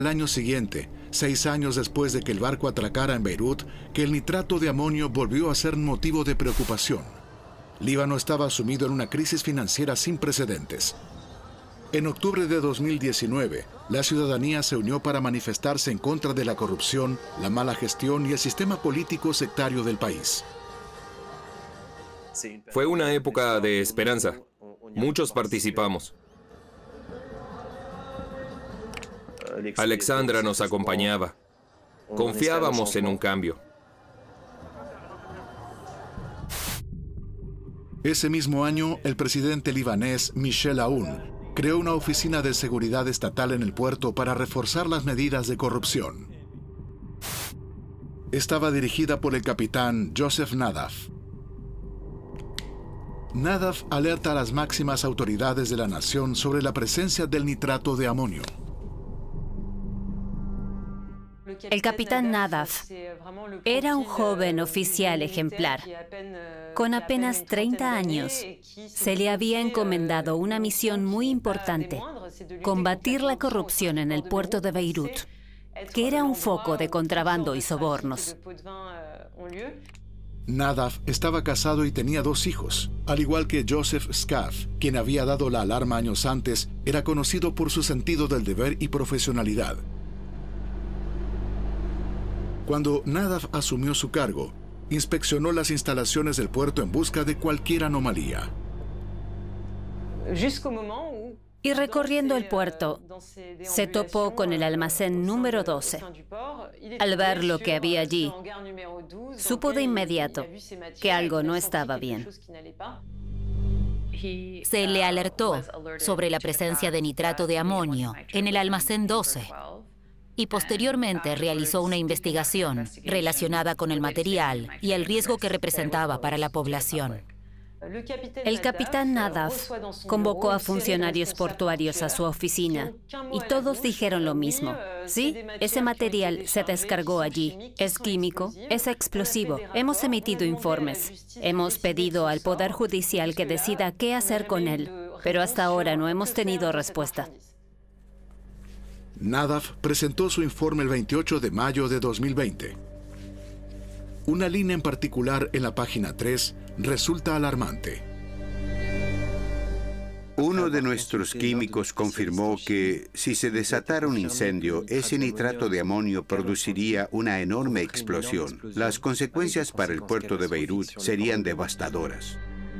Al año siguiente, 6 años después de que el barco atracara en Beirut, que el nitrato de amonio volvió a ser motivo de preocupación. Líbano estaba sumido en una crisis financiera sin precedentes. En octubre de 2019, la ciudadanía se unió para manifestarse en contra de la corrupción, la mala gestión y el sistema político sectario del país. Fue una época de esperanza. Muchos participamos. Alexandra nos acompañaba. Confiábamos en un cambio. Ese mismo año, el presidente libanés Michel Aoun creó una oficina de seguridad estatal en el puerto para reforzar las medidas de corrupción. Estaba dirigida por el capitán Joseph Nadaf. Nadaf alerta a las máximas autoridades de la nación sobre la presencia del nitrato de amonio. El capitán Nadaf era un joven oficial ejemplar. Con apenas 30 años, se le había encomendado una misión muy importante: combatir la corrupción en el puerto de Beirut, que era un foco de contrabando y sobornos. Nadaf estaba casado y tenía 2 hijos. Al igual que Joseph Scaff, quien había dado la alarma años antes, era conocido por su sentido del deber y profesionalidad. Cuando Nadaf asumió su cargo, inspeccionó las instalaciones del puerto en busca de cualquier anomalía. Y recorriendo el puerto, se topó con el almacén número 12. Al ver lo que había allí, supo de inmediato que algo no estaba bien. Se le alertó sobre la presencia de nitrato de amonio en el almacén 12 y posteriormente realizó una investigación relacionada con el material y el riesgo que representaba para la población. El capitán Nadaf convocó a funcionarios portuarios a su oficina y todos dijeron lo mismo. Sí, ese material se descargó allí. Es químico, es explosivo. Hemos emitido informes. Hemos pedido al Poder Judicial que decida qué hacer con él, pero hasta ahora no hemos tenido respuesta. Nadaf presentó su informe el 28 de mayo de 2020. Una línea en particular en la página 3 resulta alarmante. Uno de nuestros químicos confirmó que si se desatara un incendio, ese nitrato de amonio produciría una enorme explosión. Las consecuencias para el puerto de Beirut serían devastadoras.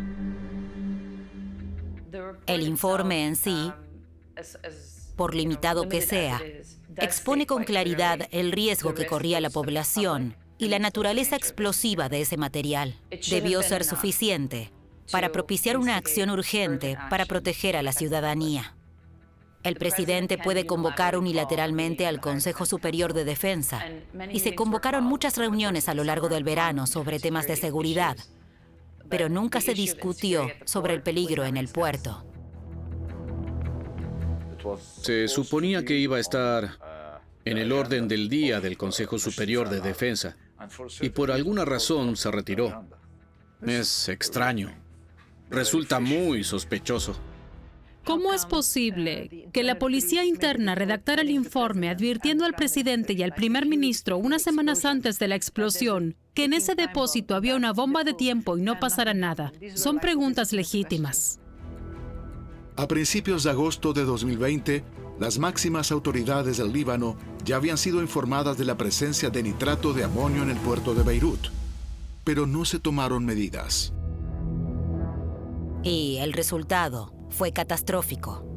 El informe en sí, por limitado que sea, expone con claridad el riesgo que corría la población y la naturaleza explosiva de ese material. Debió ser suficiente para propiciar una acción urgente para proteger a la ciudadanía. El presidente puede convocar unilateralmente al Consejo Superior de Defensa, y se convocaron muchas reuniones a lo largo del verano sobre temas de seguridad, pero nunca se discutió sobre el peligro en el puerto. Se suponía que iba a estar en el orden del día del Consejo Superior de Defensa, y por alguna razón se retiró. Es extraño. Resulta muy sospechoso. ¿Cómo es posible que la policía interna redactara el informe advirtiendo al presidente y al primer ministro unas semanas antes de la explosión que en ese depósito había una bomba de tiempo y no pasara nada? Son preguntas legítimas. A principios de agosto de 2020, las máximas autoridades del Líbano ya habían sido informadas de la presencia de nitrato de amonio en el puerto de Beirut, pero no se tomaron medidas. Y el resultado fue catastrófico.